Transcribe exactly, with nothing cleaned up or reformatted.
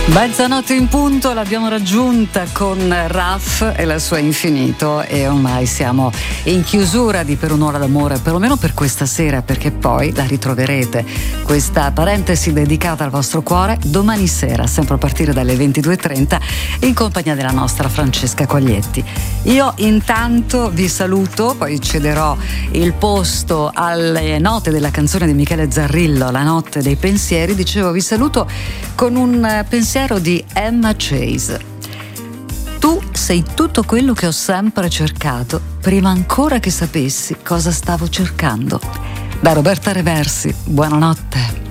Mezzanotte in punto l'abbiamo raggiunta con Raf e la sua Infinito e ormai siamo in chiusura di Per un'ora d'amore, perlomeno per questa sera, perché poi la ritroverete, questa parentesi dedicata al vostro cuore, domani sera, sempre a partire dalle ventidue e trenta, in compagnia della nostra Francesca Quaglietti. Io intanto vi saluto, poi cederò il posto alle note della canzone di Michele Zarrillo, La notte dei pensieri. Dicevo, vi saluto con un pensiero di Emma Chase. Tu sei tutto quello che ho sempre cercato, prima ancora che sapessi cosa stavo cercando. Da Roberta Reversi, buonanotte.